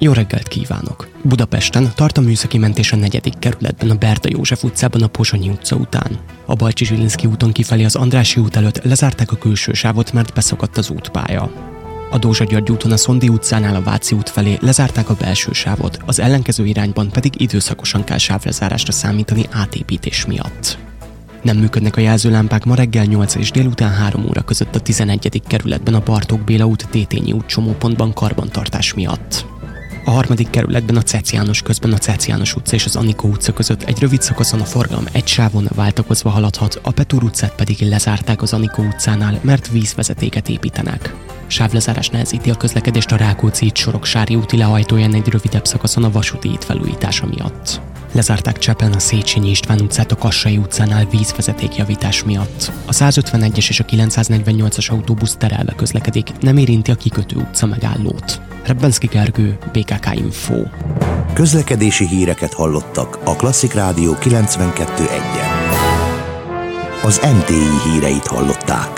Jó reggelt kívánok! Budapesten tart a műszaki mentés a 4. kerületben, a Berta József utcában, a Pozsonyi utca után. A Balcsi-Zsilinszky úton kifelé az Andrássy út előtt lezárták a külső sávot, mert beszakadt az útpálya. A Dózsa-György úton a Szondi utcánál a Váci út felé lezárták a belső sávot, az ellenkező irányban pedig időszakosan kell sávlezárásra számítani átépítés miatt. Nem működnek a jelzőlámpák ma reggel 8 és délután 3 óra között a 11. kerületben, a Bartók Béla út, Tétényi út csomópontban karbantartás miatt. A 3. kerületben a Cec János közben a Cec János utca és az Anikó utca között egy rövid szakaszon a forgalom egy sávon váltakozva haladhat, a Petúr utcát pedig lezárták az Anikó utcánál, mert vízvezetéket építenek. Sávlezárás nehezíti a közlekedést a Rákóczi híd Soroksári úti lehajtóján egy rövidebb szakaszon a vasúti híd felújítása miatt. Lezárták Csepelen a Széchenyi István utcát a Kassai utcánál vízvezetékjavítás miatt. A 151-es és a 948-as autóbusz terelve közlekedik, nem érinti a Kikötő utca megállót. Rebbenszky Gergő, BKK Info. Közlekedési híreket hallottak a Klasszik Rádió 92.1-en. Az MTI híreit hallották.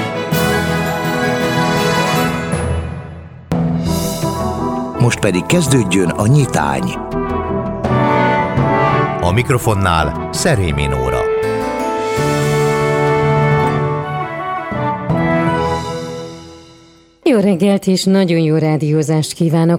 Most pedig kezdődjön a nyitány. A mikrofonnál Szerémi Nóra. Jó reggelt és nagyon jó rádiózást kívánok!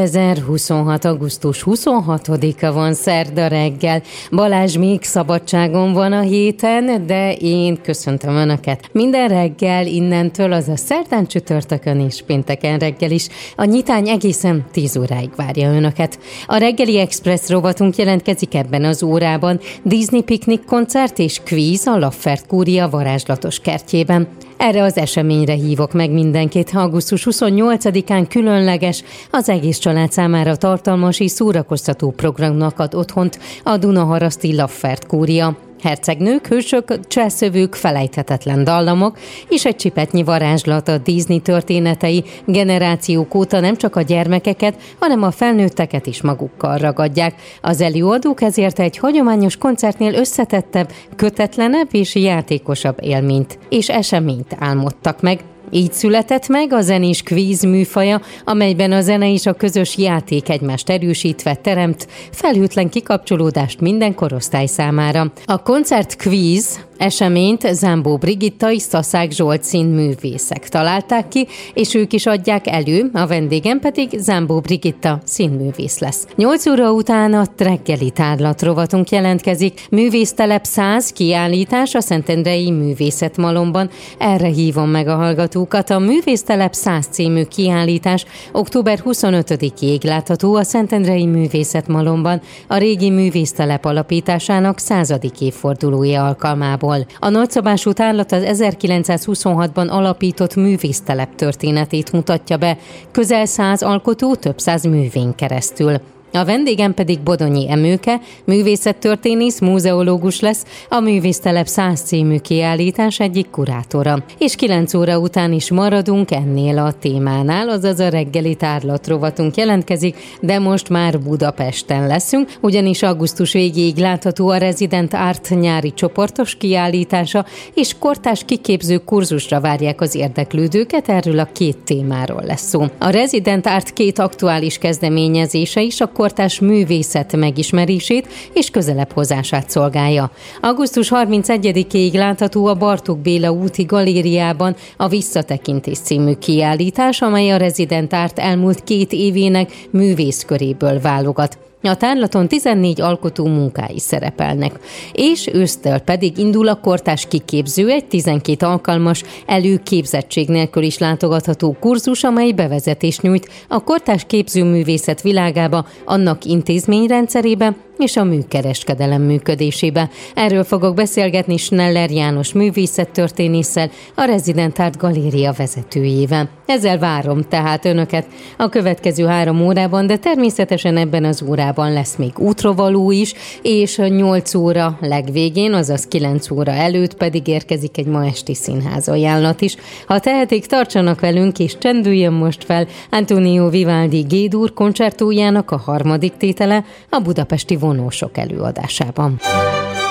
2026. augusztus 26-a van, szerda reggel. Balázs még szabadságon van a héten, de én köszöntöm Önöket minden reggel innentől, azaz szerdán, csütörtökön és pénteken reggel is. A nyitány egészen 10 óráig várja Önöket. A reggeli Express rovatunk jelentkezik ebben az órában. Disney piknik koncert és kvíz a Laffert Kúria varázslatos kertjében. Erre az eseményre hívok meg mindenkit. Augusztus 28-án különleges, az egész család számára tartalmas és szórakoztató programnak ad otthont a Dunaharaszti Laffert Kúria. Hercegnők, hősök, cselszövők, felejthetetlen dallamok és egy csipetnyi varázslat, a Disney történetei generációk óta nem csak a gyermekeket, hanem a felnőtteket is magukkal ragadják. Az előadók ezért egy hagyományos koncertnél összetettebb, kötetlenebb és játékosabb élményt és eseményt álmodtak meg. Így született meg a zenés kvíz műfaja, amelyben a zene és a közös játék egymást erősítve teremt felhőtlen kikapcsolódást minden korosztály számára. A koncert kvíz eseményt Zámbó Brigitta és Szaszák Zsolt színművészek találták ki, és ők is adják elő, a vendégem pedig Zámbó Brigitta színművész lesz. 8 óra után a reggeli tárlat rovatunk jelentkezik. Művésztelep 100 kiállítás a Szentendrei Művészetmalomban. Erre hívom meg a hallgatókat. A Művésztelep 100 című kiállítás október 25-ig látható a Szentendrei Művészetmalomban a régi művésztelep alapításának 100. évfordulója alkalmából. A nagyszabású tárlat az 1926-ban alapított művésztelep történetét mutatja be, közel 100 alkotó, több 100 művén keresztül. A vendégem pedig Bodonyi Emőke, művészettörténész, múzeológus lesz, a Művésztelep 100 című kiállítás egyik kurátora. És 9 óra után is maradunk ennél a témánál, azaz a reggeli tárlat rovatunk jelentkezik, de most már Budapesten leszünk, ugyanis augusztus végéig látható a Resident Art nyári csoportos kiállítása, és kortárs kiképző kurzusra várják az érdeklődőket, erről a 2 témáról lesz szó. A Resident Art 2 aktuális kezdeményezése is a kortárs művészet megismerését és közelebb hozását szolgálja. Augusztus 31-ig látható a Bartók Béla úti galériában a Visszatekintés című kiállítás, amely a Resident Art elmúlt 2 évének művészköréből válogat. A tárlaton 14 alkotó munkái szerepelnek, és ősztől pedig indul a kortárs kiképző, egy 12 alkalmas előképzettség nélkül is látogatható kurzus, amely bevezetést nyújt a kortárs képzőművészet világába, annak intézményrendszerébe és a műkereskedelem működésébe. Erről fogok beszélgetni Schneller János művészettörténésszel, a Resident Art Galéria vezetőjével. Ezzel várom tehát Önöket a következő 3 órában, de természetesen ebben az órában lesz még útrovaló is, és 8 óra legvégén, azaz 9 óra előtt pedig érkezik egy ma esti színház ajánlat is. Ha tehetik, tartsanak velünk, és csendüljön most fel Antonio Vivaldi G-dur koncertójának a 3. tétele a budapesti vonósok előadásában.